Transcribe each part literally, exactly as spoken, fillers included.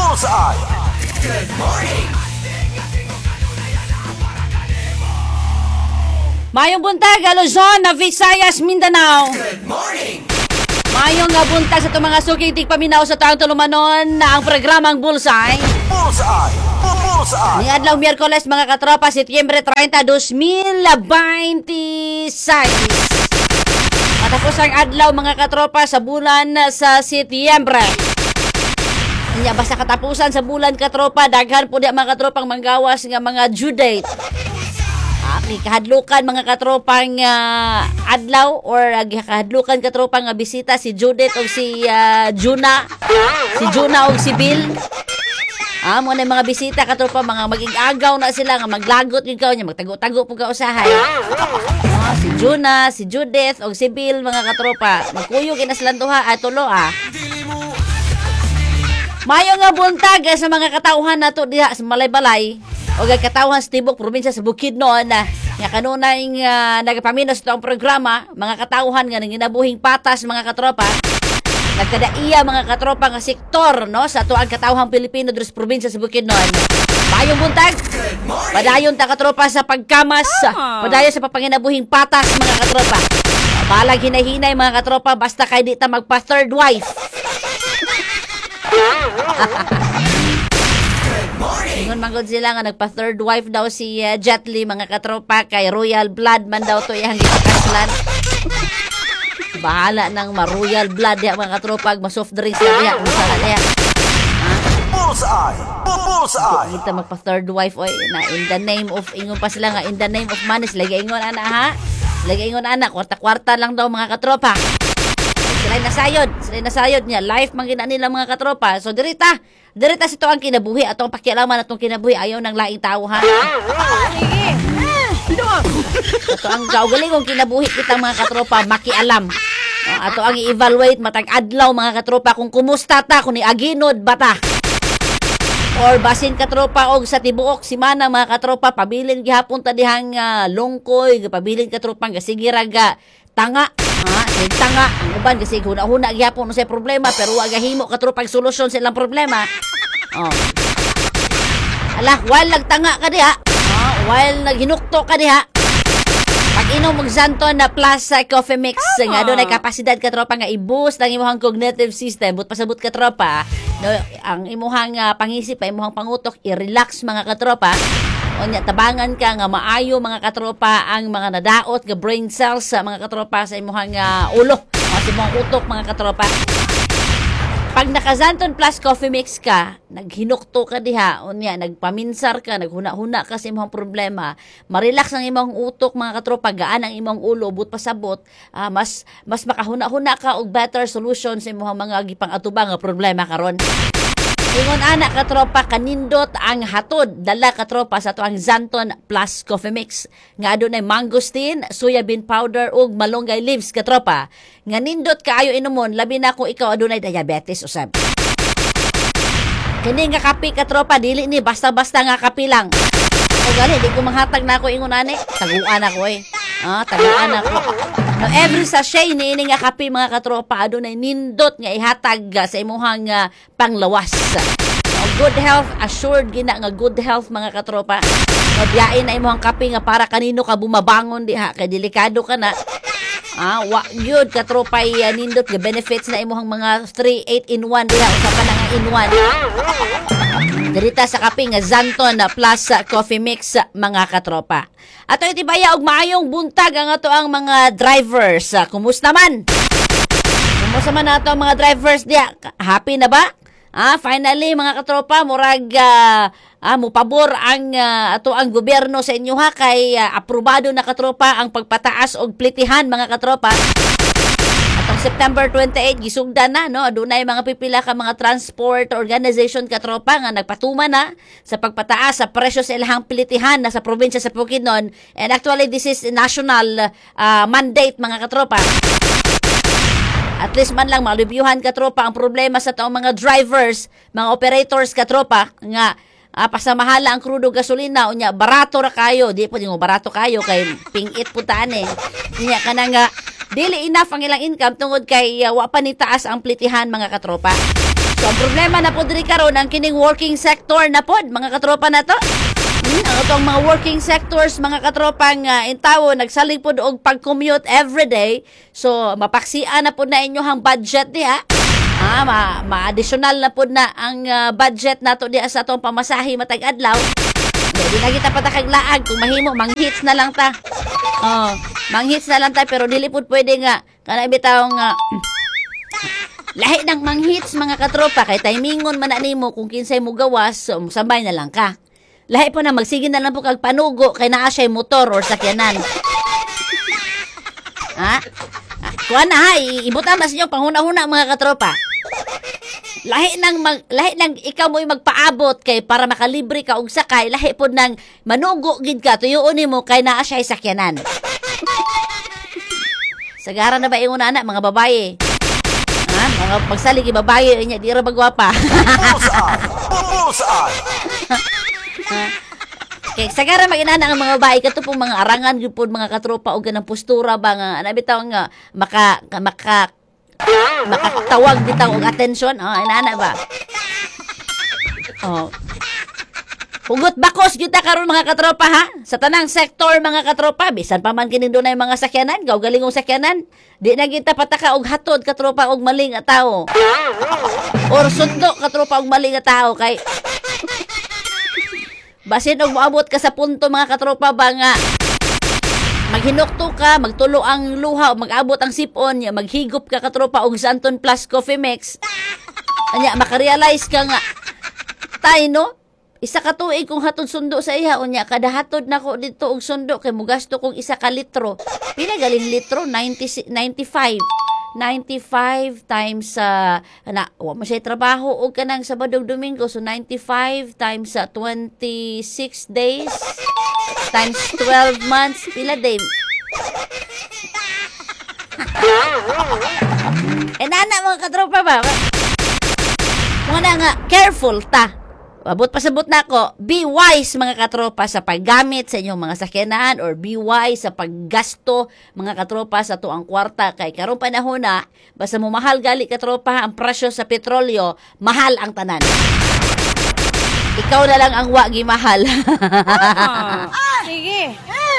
Bullseye. Good morning. Mayong buntag, Luzon, Visayas, Mindanao. Good morning. Mayong nga buntag sa itong mga suking tigpaminaw sa taong tulumanon na ang programang Bullseye. Bullseye. Bullseye. Ni adlaw Miyerkules mga katropa, Setyembre treinta, dua mil veintiséis. Matapos ang adlaw mga katropa sa bulan sa Setyembre. Nya basta katapusan sa bulan katropa, daghan po di mga katropang manggawas nga mga due date. Aki kahadlukan mga katropang uh, adlaw or uh, kahadlukan katropang nga bisita si Judith o si uh, Juna. Si Juna o si Bill. Ah, mo na mga bisita katropa, mga maging agaw na sila nga maglagot yun ka nya magtago-tago po ka usahay. Ah, si Juna, si Judith o si Bill mga katropa, magkuyog ina silang duha at tulo ah. Mayo nga buntag sa mga katauhan nato diha sa Malay-Balay o katauhan sa Tibok probinsya sa Bukidnon na nga kanunay uh, nagapamina sa itong programa, mga katauhan nga nanginabuhing patas mga katropa. Nagkadaiya mga katropa nga sektor no sa tuang katauhang Pilipino dito sa probinsya sa Bukidnon. Mayong buntag. Padayon ta katropa sa pagkamas, padayon sa papanginabuhing patas mga katropa. Balag hinay-hinay mga katropa basta kay di ta magpa third wife. Ingon manggod sila nga nagpa third wife daw si uh, Jet Li mga katropa kay royal blood man daw to iyang gipakaslan. Bahala nang ma-royal blood ya mga katropa, ma-soft drinks na diha masala diha. Bullseye. Bullseye. Kita magpa third wife oy na in the name of ingon pa sila nga in the name of manis lagi ingon ana ha. Lagi ingon ana kwarta-kwarta lang daw mga katropa. Sila nasayod, sila nasayod niya. Life man gina nila mga katropa. So dirita, dirita sa to ang kinabuhi atong pakialaman atong kinabuhi ayaw ng laing tao ha. Sige. Ato ang kaugalingong kinabuhi kita mga katropa makialam. No, ato ang i-evaluate matag adlaw mga katropa kung kumusta ta, kung aginod ba ta. Or basin katropa og sa tibuok simana mga katropa pabilin gihapon ta dihang uh, lungkoy, pabilin katropa nga sige raga tanga. Ha, sig tanga ang uban kasi huna-huna gyapon no say problema pero wa gahimo katropang solusyon sa ilang problema. Oh. Ala, while nagtanga ka diha, oh, while naghinukto ka diha. Pag inom og Zanton na plus uh, coffee mix uh, nga doon ay kapasidad katropa nga i-boost ang imong cognitive system but pasabot katropa no, ang imong uh, pangisip ay imong pangutok i-relax mga katropa. Onya tabangan ka nga maayo mga katropa ang mga nadaot nga brain cells sa mga katropa sa imong uh, ulo o sa imong utok mga katropa. Pag naka-Zanton Plus Coffee Mix ka, naghinukto ka diha, onya nagpaminsar ka, naghuna-huna ka sa imong problema, marelax ang imong utok mga katropa, gaan ang imong ulo but pasabot, uh, mas mas makahuna-huna ka og better solution sa imong mga gipang-atubang nga problema karon. Ingon ana katropa kanindot ang hatod dala katropa sa tuang Zanton Plus Coffee Mix nga adunay mangosteen, soya bean powder ug malunggay leaves katropa. Nga nindot kaayo inumon labi na kung ikaw adunay diabetes usab. Kini nga kape katropa dili ni basta-basta nga kape lang. O gali di ko manghatag na ako ingon ani, taguan ako eh. Ah, taguan ako. No, every sachet ni ini nga kape mga katropa adunay nindot nga ihatag uh, sa imuhang uh, panglawas. No, good health assured gina nga good health mga katropa. No, biyain na imuhang kape nga para kanino ka bumabangon diha kay delikado ka na. Ah, wa gyud katropa uh, nindot nga benefits na imuhang mga three eight in one diha usa pa na nga in one. Dirita sa kape nga Zanton Plus Coffee Mix mga katropa. Ato itibaya og maayong buntag ang ato ang mga drivers. Kumusta man? Kumusta man ato ang mga drivers diya? Happy na ba? Ah, finally mga katropa, murag uh, ah, mupabor ang uh, ato ang gobyerno sa inyo ha kay uh, aprobado na katropa ang pagpataas og plitihan mga katropa. Atong September twenty-eight gisugdan na no adunay mga pipila ka mga transport organization katropa nga nagpatuman na sa pagpataas sa presyo sa ilahang plitihan na sa probinsya sa Bukidnon, and actually this is national uh, mandate mga katropa. At least man lang malubyuhan katropa ang problema sa taong mga drivers, mga operators katropa nga uh, pasamahala ang krudo gasolina unya barato ra kayo, di po mo barato kayo kay pingit putaan eh. Unya kana nga dili enough ang ilang income tungod kay uh, wa pa ni taas ang plitihan mga katropa. So, ang problema na po diri karon ang kining working sector na pod, mga katropa na to. Hmm, ang itong mga working sectors, mga katropang uh, intawo, nagsalig po og pag-commute everyday. So, mapaksian na po na inyohang budget diha. Ah, ma, ma-additional na po na ang uh, budget nato diha sa atong pamasahe matag adlaw. Hindi na kita patakag laag kung mahimo mang-hits na lang ta. Oh, mang-hits na lang ta pero dili pud pwede nga kana bitaw nga lahi ng mang-hits mga katropa kay timingon man na nimo kung kinsay mo gawas so, sambay na lang ka. Lahi po na magsige na lang po kag panugo kay naa siya motor or sakyanan. Ha? Kuha na ha, ibutan na sa inyo panghuna-huna mga katropa. Lahi nang mag, lahi nang ikaw mo'y magpaabot kay para makalibre ka og sakay, lahi po nang manugo gid ka tuyoon nimo kay naa siya sakyanan. Sagara na ba ingon na anak mga babae? Ha? Mga pagsalig babae nya di ra bagwapa. Bullseye! Bullseye! Kay sagara mag-inana ang mga babae kato pong mga arangan gyud pod mga katropa og ganang postura ba nga ana bitaw nga maka maka makatawag bitaw og atensyon. Oh, inana ba? Oh. Hugot bakos gyud ta karon mga katropa ha. Sa tanang sektor mga katropa, bisan pa man kini dunay mga sakyanan, gaw galingong sakyanan, di na kita pataka og hatod katropa og maling nga tawo. Or sundo katropa og maling nga tawo kay basin og moabot ka sa punto mga katropa ba nga maghinukto ka, magtulo ang luha, mag-abot ang sipon, maghigop ka katropa og Santon Plus Coffee Mix. Anya makarealize ka nga tay no? Isa ka tuig kung hatod sundo sa iya unya kada hatod nako dito og sundo kay mugasto kong isa ka litro. Pila galing litro ninety, ninety-five. ninety-five times sa uh, na wa mo siya trabaho og kanang Sabado Domingo so ninety-five times sa uh, twenty-six days times twelve months pila day. Eh nana mga katropa ba? Mga nga careful ta. Abot pasabot na ako, be wise mga katropa sa paggamit sa inyong mga sakyanan or be wise sa paggasto mga katropa sa tuang kwarta. Kay karong panahon na, basta mo mahal gali katropa ang presyo sa petrolyo, mahal ang tanan. Ikaw na lang ang wagi mahal. Sige.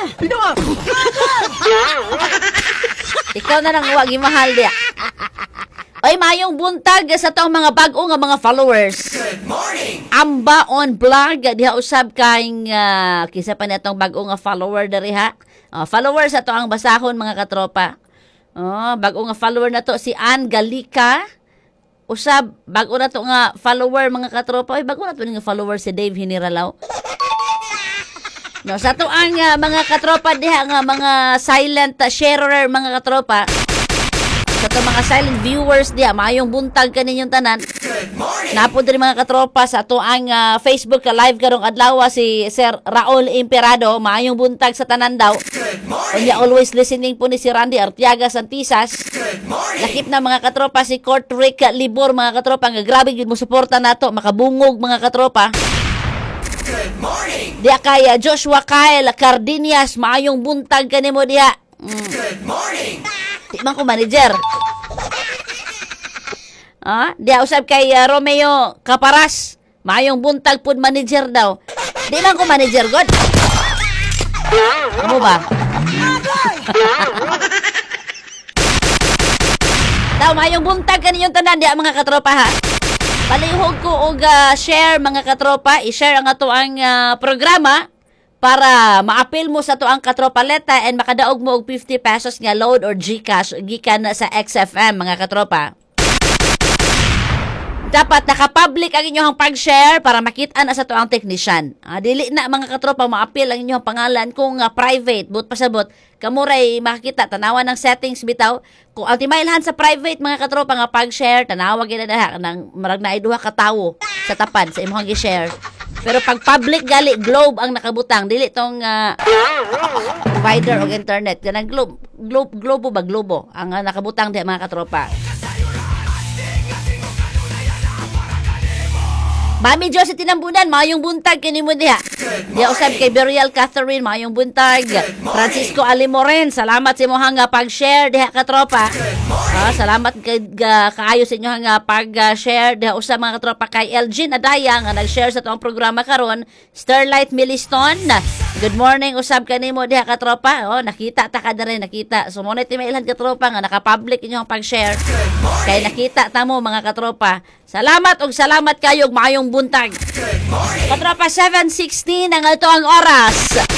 Ikaw na lang ang wagi mahal diya. Ay, mayong buntag sa tong mga bago nga mga followers. Good morning. Amba on vlog diha usab kay uh, kisa pa natong bago nga follower diri ha. Uh, followers ato ang basahon mga katropa. Oh, bago nga follower na to si Ann Galika. Usab bago na to nga follower mga katropa. Ay bago na to nga follower si Dave Hiniralaw. No, sa to ang uh, mga katropa diha nga mga silent uh, sharer mga katropa. Sa to mga silent viewers diya, mayong buntag kaninyong tanan. Good morning. Napo diri mga katropa sa to ang uh, Facebook ka live karong adlaw si Sir Raul Imperado, mayong buntag sa tanan daw. Good morning. Unya always listening po ni si Randy Artiaga Santisas. Good morning. Lakip na mga katropa si Court Rick Libor mga katropa nga grabe gyud mo suporta nato, makabungog mga katropa. Good morning. Diya kay uh, Joshua Kyle Cardinias, mayong buntag kanimo diha. Mm. Good morning. Di man ko manager. Ah, diya usab kay uh, Romeo Caparas. Mayong buntag pud manager daw. Di man ko manager god. Amo ba? Daw mayong buntag kaninyong tanan diya mga katropa ha. Palihog ko og uh, share mga katropa, i-share ang ato ang uh, programa para maapil mo sa to ang katropaleta and makadaog mo og fifty pesos nga load or GCash gikan sa X F M mga katropa. Dapat naka-public ang inyong pag-share para makita na sa to ang technician. Ah, dili na mga katropa maapil ang inyong pangalan kung uh, private, but pasabot kamuray makikita tanawan ng settings bitaw. Kung ultimailhan sa private mga katropa nga pag-share, tanawa gid na nang marag na duha ka tawo sa tapad sa imong gi-share. Pero pag public gali globe ang nakabutang dili tong uh, provider og internet kanang globe globe globo ba globo ang uh, nakabutang di mga katropa. Mami Josie Tinambunan, mayong buntag kini mo diha. Diha usab kay Burial Catherine, mayong buntag. Francisco Alimoren, salamat sa imong nga pag-share diha ka tropa. Ah, salamat kay uh, kaayo sa inyo nga pag-share diha usab mga katropa kay Elgin Adaya nga nag-share sa tuong programa karon. Starlight Miliston, good morning usab kanimo diha ka tropa. Oh, nakita ta ka dere, nakita. So mo na timailan ka tropa nga naka-public inyong pag-share. Kay nakita ta mo mga katropa. Salamat og salamat kayo og maayong buntag. Katropa seven sixteen ang ito ang oras.